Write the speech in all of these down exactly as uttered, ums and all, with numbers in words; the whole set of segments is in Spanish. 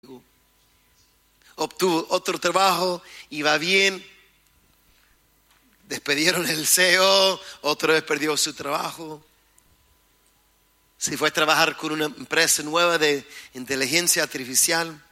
Obtuvo otro trabajo, iba bien. Despidieron el C E O, otra vez perdió su trabajo. Se fue a trabajar con una empresa nueva de inteligencia artificial.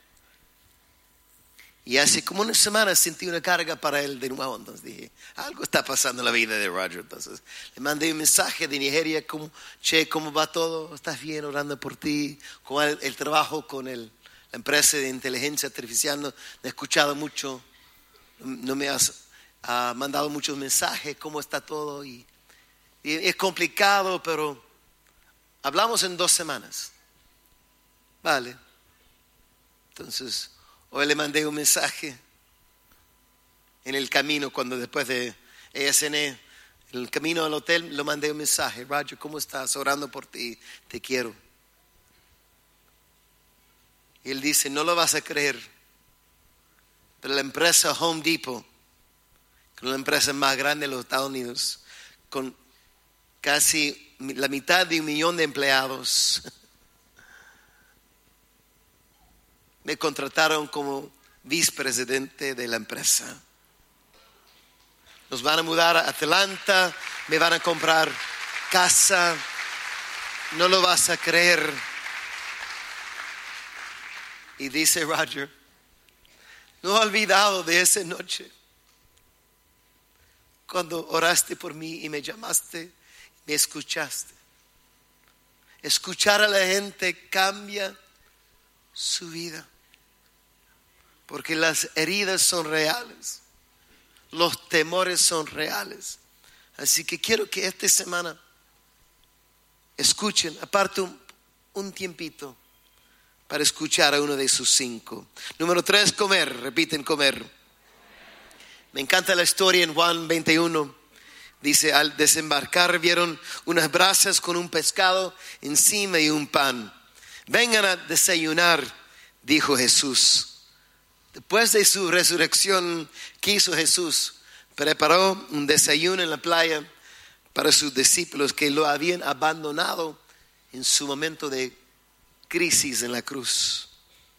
Y hace como una semana sentí una carga para él de nuevo. Entonces dije, algo está pasando en la vida de Roger. Entonces le mandé un mensaje de Nigeria, como, che, ¿cómo va todo? ¿Estás bien? Orando por ti. ¿Cómo va el, el trabajo con el, la empresa de inteligencia artificial? No, no he escuchado mucho. No me has uh, mandado muchos mensajes. ¿Cómo está todo? Y, y es complicado, pero hablamos en dos semanas. Vale. Entonces hoy le mandé un mensaje en el camino, cuando después de E S N, en el camino al hotel, le mandé un mensaje. Roger, ¿cómo estás? Orando por ti, te quiero. Y él dice, no lo vas a creer, pero la empresa Home Depot, que es la empresa más grande de los Estados Unidos, con casi la mitad de un millón de empleados, me contrataron como vicepresidente de la empresa. Nos van a mudar a Atlanta, me van a comprar casa. No lo vas a creer. Y dice Roger, no he olvidado de esa noche cuando oraste por mí y me llamaste, me escuchaste. Escuchar a la gente cambia su vida. Porque las heridas son reales, los temores son reales. Así que quiero que esta semana escuchen, aparte un, un tiempito para escuchar a uno de sus cinco. Número tres, comer. Repiten, comer. Me encanta la historia en Juan veintiuno. Dice, al desembarcar vieron unas brasas con un pescado encima y un pan. Vengan a desayunar, dijo Jesús. Después de su resurrección, ¿qué hizo Jesús? Preparó un desayuno en la playa para sus discípulos que lo habían abandonado en su momento de crisis en la cruz.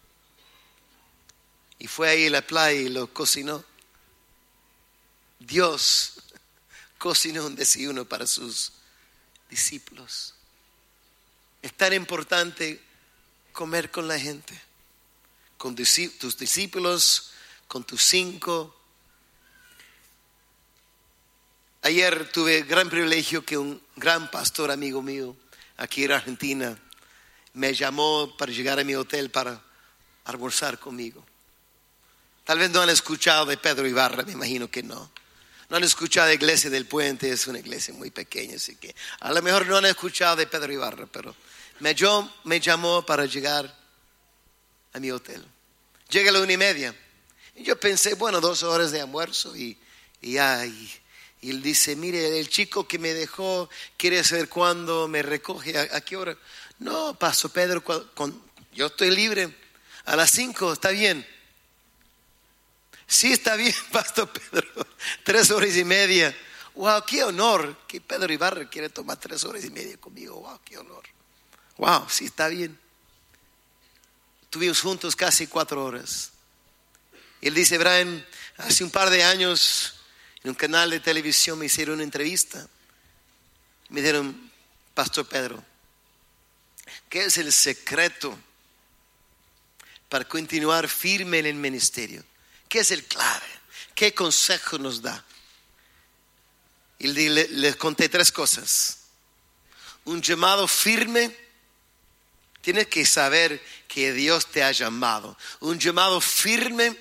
Y fue ahí a la playa y lo cocinó. Dios cocinó un desayuno para sus discípulos. Es tan importante comer con la gente, con tus discípulos, con tus cinco. Ayer tuve el gran privilegio que un gran pastor amigo mío aquí en Argentina me llamó para llegar a mi hotel para almorzar conmigo. Tal vez no han escuchado de Pedro Ibarra, me imagino que no. No han escuchado de Iglesia del Puente, es una iglesia muy pequeña, así que a lo mejor no han escuchado de Pedro Ibarra, pero me, yo, me llamó para llegar a mi hotel. Llega a la una y media. Y yo pensé, bueno, dos horas de almuerzo y, y ya. Y, y él dice, mire, el chico que me dejó quiere saber cuándo me recoge, a, a qué hora. No, Pastor Pedro, con, con, yo estoy libre. A las cinco, está bien. Sí, está bien, Pastor Pedro. Tres horas y media. Wow, qué honor que Pedro Ibarra quiere tomar tres horas y media conmigo. Wow, qué honor. Wow, sí, está bien. Estuvimos juntos casi cuatro horas. Y él dice, Brian, hace un par de años en un canal de televisión me hicieron una entrevista. Me dijeron, Pastor Pedro, ¿qué es el secreto para continuar firme en el ministerio? ¿Qué es el clave? ¿Qué consejo nos da? Y le, les conté tres cosas. Un llamado firme. Tienes que saber que Dios te ha llamado. Un llamado firme.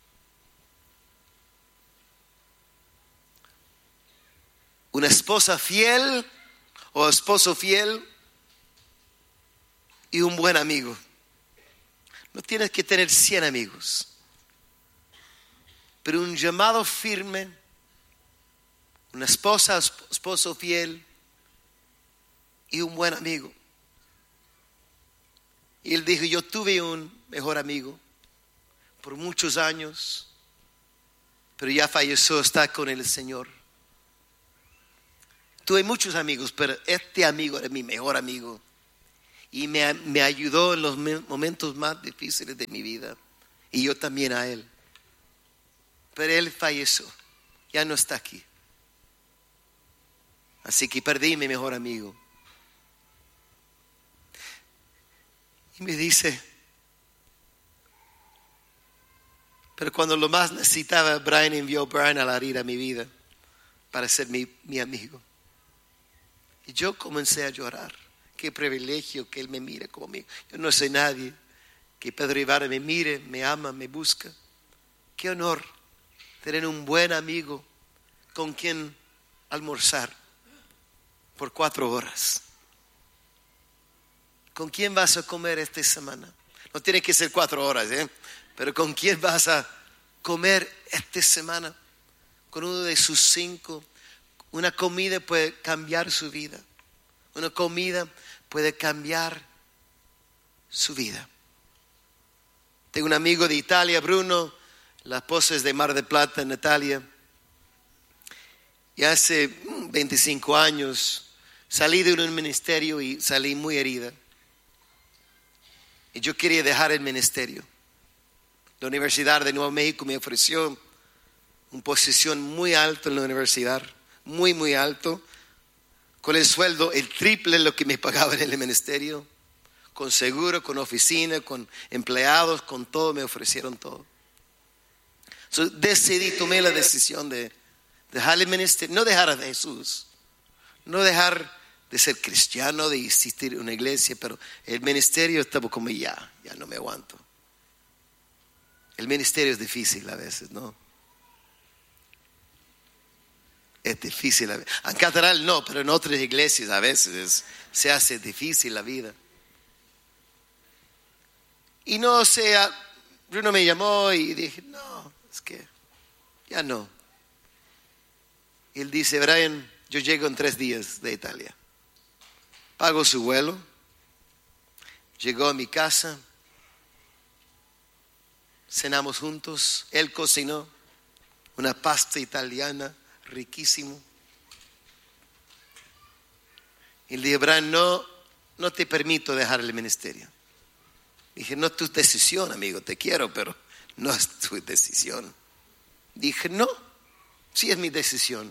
Una esposa fiel o esposo fiel. Y un buen amigo. No tienes que tener cien amigos. Pero un llamado firme. Una esposa, esposo fiel. Y un buen amigo. Y él dijo, yo tuve un mejor amigo por muchos años, pero ya falleció, está con el Señor. Tuve muchos amigos, pero este amigo era mi mejor amigo. y me, me ayudó en los momentos más difíciles de mi vida, y yo también a él. Pero él falleció, ya no está aquí. Así que perdí mi mejor amigo. Y me dice, pero cuando lo más necesitaba, Brian envió a Brian a la herida a mi vida para ser mi, mi amigo. Y yo comencé a llorar. Qué privilegio que él me mire como amigo. Yo no soy nadie. Que Pedro Ibarra me mire, me ama, me busca. Qué honor tener un buen amigo con quien almorzar por cuatro horas. ¿Con quién vas a comer esta semana? No tiene que ser cuatro horas, ¿eh? Pero ¿con quién vas a comer esta semana? Con uno de sus cinco. Una comida puede cambiar su vida. Una comida puede cambiar su vida. Tengo un amigo de Italia, Bruno. La esposa es de Mar del Plata, Natalia. Y hace veinticinco años salí de un ministerio y salí muy herida. Y yo quería dejar el ministerio. La Universidad de Nuevo México me ofreció una posición muy alta en la universidad, muy, muy alto, con el sueldo el triple de lo que me pagaban en el ministerio, con seguro, con oficina, con empleados, con todo, me ofrecieron todo. So, decidí, tomé la decisión de dejar el ministerio, no dejar a Jesús, no dejar de ser cristiano, de existir en una iglesia, pero el ministerio estaba como ya, ya no me aguanto. El ministerio es difícil a veces, ¿no? Es difícil a veces. En catedral no, pero en otras iglesias a veces es, se hace difícil la vida. Y no sé, Bruno me llamó y dije, no, es que ya no. Y él dice, Brian, yo llego en tres días de Italia. Pago su vuelo. Llegó a mi casa. Cenamos juntos. Él cocinó una pasta italiana riquísimo. Y le dije, Brian, no, no te permito dejar el ministerio. Dije, no es tu decisión, amigo, te quiero, pero no es tu decisión. Dije, no, sí es mi decisión.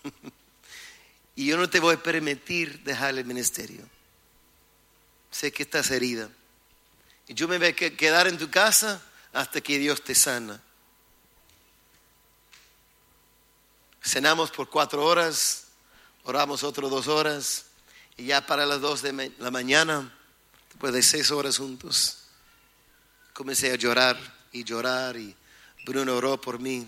Y yo no te voy a permitir dejar el ministerio. Sé que estás herida. Y yo me voy a quedar en tu casa hasta que Dios te sana. Cenamos por cuatro horas, oramos otras dos horas, y ya para las dos de la mañana, después de seis horas juntos, comencé a llorar y llorar, y Bruno oró por mí.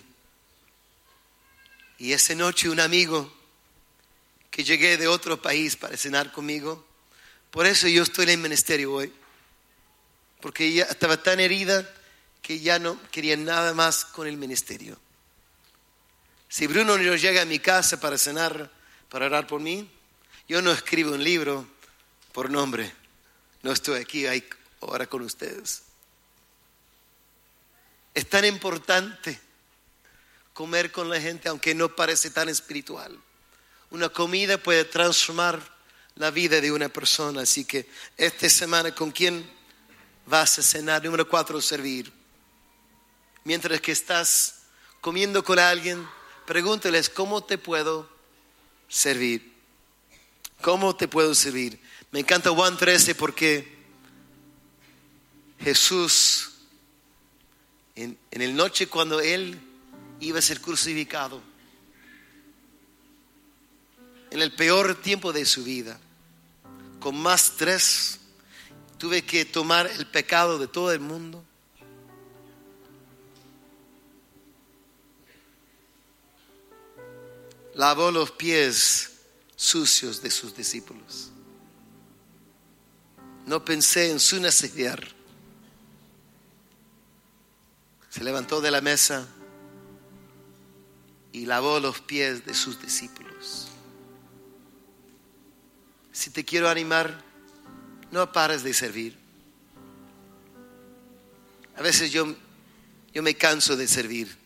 Y esa noche un amigo que llegué de otro país para cenar conmigo, por eso yo estoy en el ministerio hoy, porque ella estaba tan herida que ya no quería nada más con el ministerio. Si Bruno no llega a mi casa para cenar, para orar por mí, yo no escribo un libro por nombre. No estoy aquí ahí ahora con ustedes. Es tan importante comer con la gente, aunque no parece tan espiritual. Una comida puede transformar la vida de una persona. Así que esta semana, ¿con quién vas a cenar? Número cuatro, servir. Mientras que estás comiendo con alguien, pregúntales, ¿cómo te puedo servir? ¿Cómo te puedo servir? Me encanta Juan trece porque Jesús, en, en el noche cuando Él iba a ser crucificado, en el peor tiempo de su vida, con más estrés, tuve que tomar el pecado de todo el mundo. Lavó los pies sucios de sus discípulos. No pensé en su necesidad. Se levantó de la mesa y lavó los pies de sus discípulos. Si te quiero animar, no pares de servir. A veces yo, yo me canso de servir.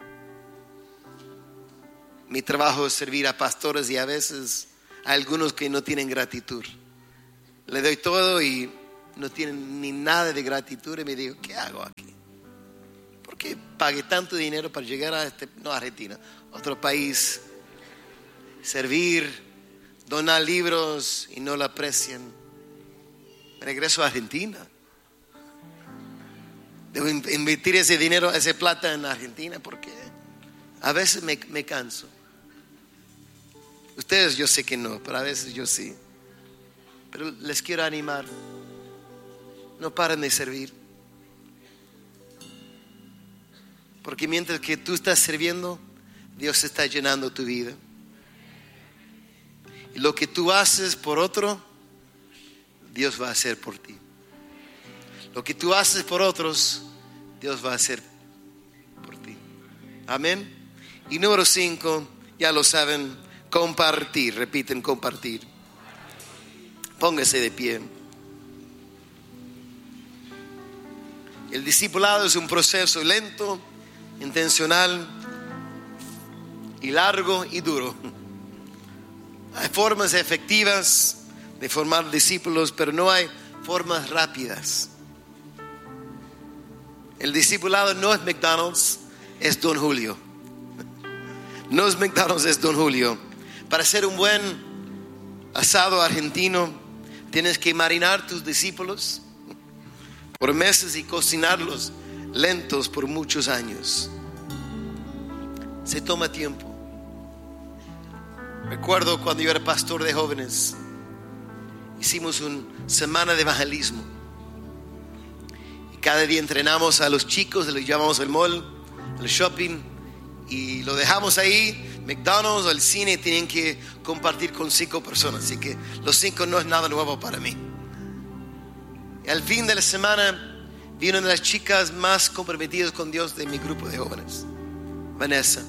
Mi trabajo es servir a pastores y a veces a algunos que no tienen gratitud. le doy todo y no tienen ni nada de gratitud. Y me digo, ¿qué hago aquí? ¿Por qué pagué tanto dinero para llegar a este, no a Argentina, otro país, servir, donar libros y no lo aprecian? Me regreso a Argentina. Debo invertir ese dinero, ese plata en Argentina, porque a veces me, me canso. Ustedes yo sé que no, pero a veces yo sí. Pero les quiero animar. No paren de servir. Porque mientras que tú estás sirviendo, Dios está llenando tu vida. Y lo que tú haces por otro, Dios va a hacer por ti. Lo que tú haces por otros, Dios va a hacer por ti. Amén. Y número cinco, ya lo saben, compartir. Repiten, compartir. Póngase de pie. El discipulado es un proceso lento, intencional y largo y duro. Hay formas efectivas de formar discípulos, pero no hay formas rápidas. El discipulado no es McDonald's, es Don Julio. No es McDonald's, es Don Julio. Para ser un buen asado argentino, tienes que marinar tus discípulos por meses y cocinarlos lentos por muchos años. Se toma tiempo. Recuerdo cuando yo era pastor de jóvenes, hicimos una semana de evangelismo. Y cada día entrenamos a los chicos, los llevamos al mall, al shopping, y lo dejamos ahí. McDonald's o el cine tienen que compartir con cinco personas, así que los cinco no es nada nuevo para mí. Y al fin de la semana vino una de las chicas más comprometidas con Dios de mi grupo de jóvenes, Vanessa,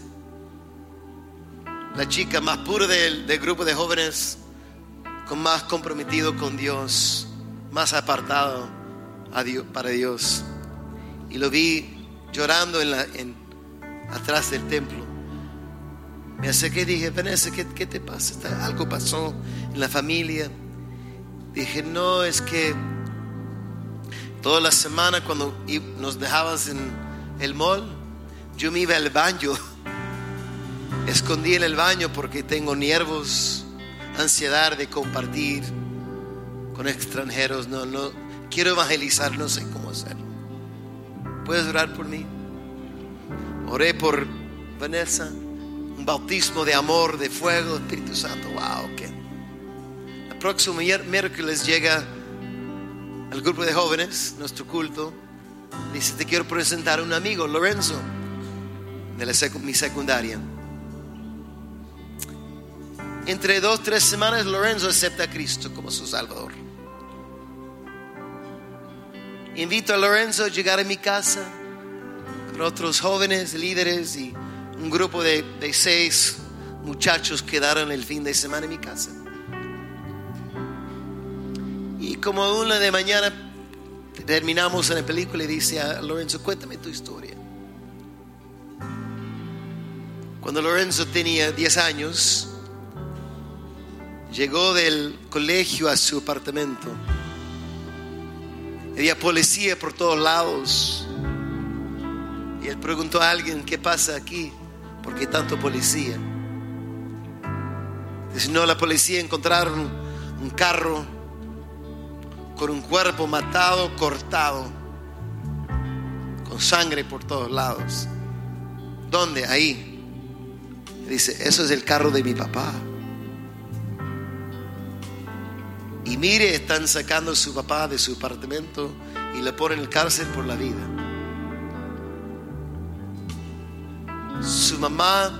la chica más pura del, del grupo de jóvenes, con más comprometido con Dios, más apartado a Dios, para Dios. Y lo vi llorando en la, en, atrás del templo. Me acerqué y dije, Vanessa, ¿qué, qué te pasa? ¿Algo pasó en la familia? Dije, no, es que toda la semana cuando nos dejabas en el mall, yo me iba al baño, escondí en el baño porque tengo nervios, ansiedad de compartir con extranjeros. No, no, quiero evangelizar, no sé cómo hacerlo. ¿Puedes orar por mí? Oré por Vanessa, un bautismo de amor, de fuego, Espíritu Santo. Wow, ok. El próximo miércoles llega al grupo de jóvenes, nuestro culto. Dice, te quiero presentar a un amigo, Lorenzo, de la secu- mi secundaria. Entre dos, tres semanas, Lorenzo acepta a Cristo como su Salvador. Invito a Lorenzo a llegar a mi casa con otros jóvenes, líderes, y un grupo de, de seis muchachos quedaron el fin de semana en mi casa. Y como una de mañana terminamos en la película y dice a Lorenzo, cuéntame tu historia. Cuando Lorenzo tenía diez años, llegó del colegio a su apartamento. Había policía por todos lados. Y él preguntó a alguien, ¿qué pasa aquí? ¿Por qué tanto policía? Dice, no, la policía encontraron un carro con un cuerpo matado, cortado, con sangre por todos lados. ¿Dónde? Ahí. Dice, eso es el carro de mi papá. Y mire, están sacando a su papá de su apartamento y le ponen en cárcel por la vida. Su mamá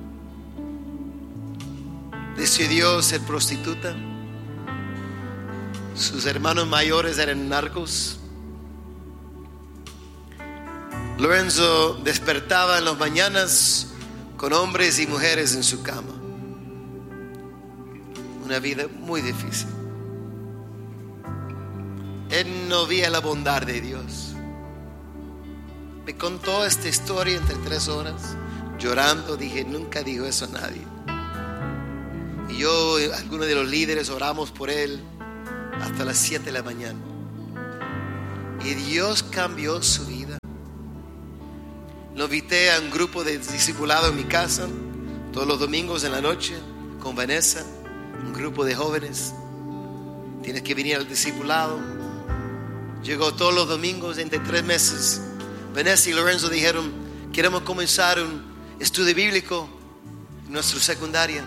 decidió ser prostituta. Sus hermanos mayores eran narcos. Lorenzo despertaba en las mañanas con hombres y mujeres en su cama. Una vida muy difícil. Él no veía la bondad de Dios. Me contó esta historia entre tres horas, llorando. Dije, nunca dijo eso a nadie. Y yo, algunos de los líderes, oramos por él. hasta las siete de la mañana. Y Dios cambió su vida. Lo invité a un grupo de discipulado en mi casa todos los domingos en la noche con Vanessa, un grupo de jóvenes. Tienes que venir al discipulado. Llegó todos los domingos entre tres meses. Vanessa y Lorenzo dijeron: queremos comenzar un estudio bíblico en nuestra secundaria.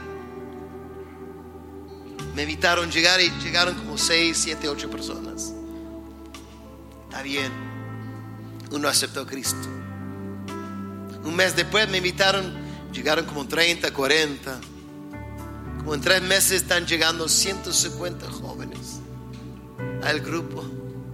Me invitaron a llegar y llegaron como seis, siete, ocho personas. Está bien. Uno aceptó a Cristo. Un mes después me invitaron, llegaron como treinta, cuarenta. Como en tres meses están llegando ciento cincuenta jóvenes al grupo.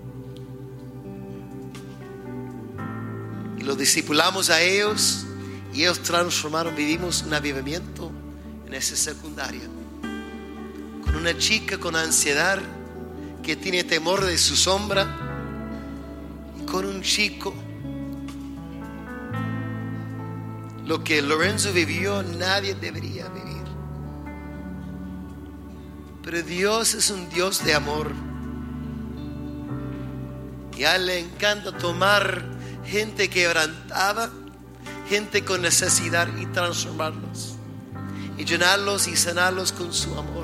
Y los discipulamos a ellos y ellos transformaron, vivimos un avivamiento en esa secundaria. Con una chica con ansiedad que tiene temor de su sombra, y con un chico. Lo que Lorenzo vivió, nadie debería vivir. Pero Dios es un Dios de amor. Y a Él le encanta tomar gente quebrantada, gente con necesidad, y transformarlos. Y llenarlos y sanarlos con su amor.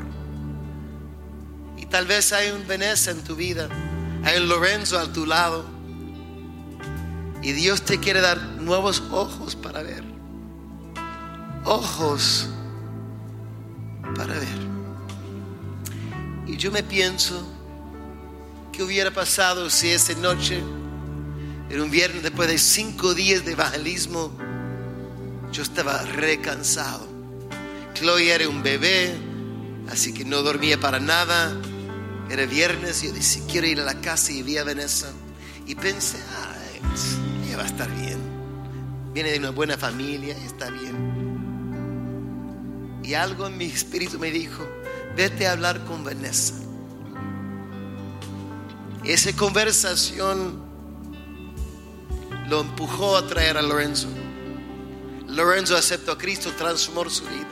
Y tal vez hay un Vanessa en tu vida, hay un Lorenzo a tu lado. Y Dios te quiere dar nuevos ojos para ver. Ojos para ver. Y yo me pienso, ¿qué hubiera pasado si esa noche, en un viernes después de cinco días de evangelismo, yo estaba recansado? Chloe era un bebé, así que no dormía para nada. Era viernes y yo decía: quiero ir a la casa, y vi a Vanessa y pensé: ay, ella va a estar bien, viene de una buena familia y está bien. Y algo en mi espíritu me dijo: vete a hablar con Vanessa. Esa conversación lo empujó a traer a Lorenzo. Lorenzo aceptó a Cristo, transformó su vida.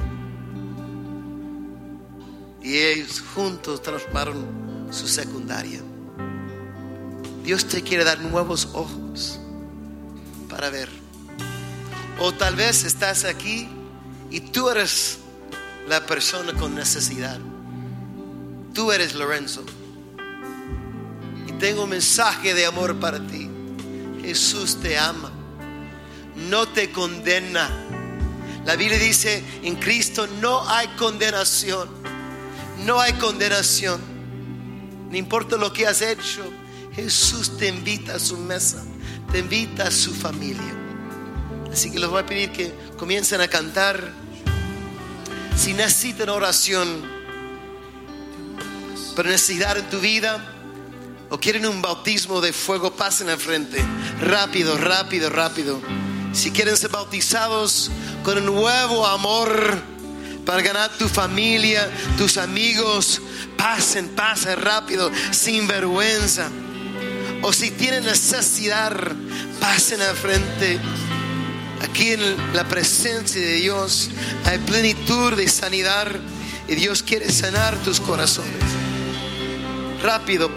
Y ellos juntos transformaron su secundaria. Dios te quiere dar nuevos ojos para ver. O tal vez estás aquí y tú eres la persona con necesidad. Tú eres Lorenzo. Y tengo un mensaje de amor para ti. Jesús te ama, no te condena. La Biblia dice: en Cristo no hay condenación. No hay condenación. No importa lo que has hecho, Jesús te invita a su mesa, te invita a su familia. Así que les voy a pedir que comiencen a cantar. Si necesitan oración por necesidad en tu vida, o quieren un bautismo de fuego, pasen al frente. Rápido, rápido, rápido. Si quieren ser bautizados con un nuevo amor para ganar tu familia, tus amigos, pasen, pasen rápido, sin vergüenza. O si tienen necesidad, pasen al frente. Aquí en la presencia de Dios hay plenitud de sanidad, y Dios quiere sanar tus corazones. Rápido.